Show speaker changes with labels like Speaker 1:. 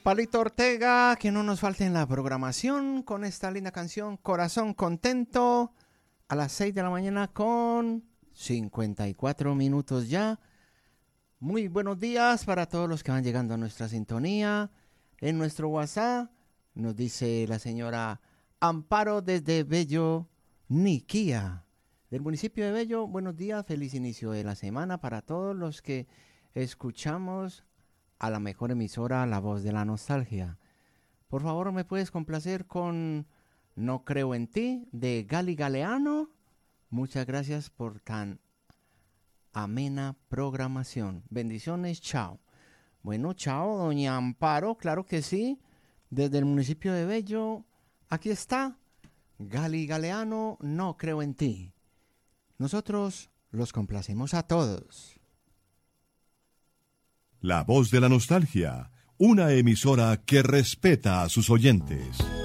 Speaker 1: Palito Ortega, que no nos falte en la programación con esta linda canción, Corazón Contento, a las 6 de la mañana con 54 minutos ya. Muy buenos días para todos los que van llegando a nuestra sintonía. En nuestro WhatsApp nos dice la señora Amparo desde Bello, Niquía, del municipio de Bello. Buenos días, feliz inicio de la semana para todos los que escuchamos a la mejor emisora, La Voz de la Nostalgia. Por favor, ¿me puedes complacer con No Creo en Ti, de Gali Galeano? Muchas gracias por tan amena programación. Bendiciones, chao. Bueno, chao, doña Amparo, claro que sí. Desde el municipio de Bello, aquí está Gali Galeano, No Creo en Ti. Nosotros los complacemos a todos.
Speaker 2: La Voz de la Nostalgia, una emisora que respeta a sus oyentes.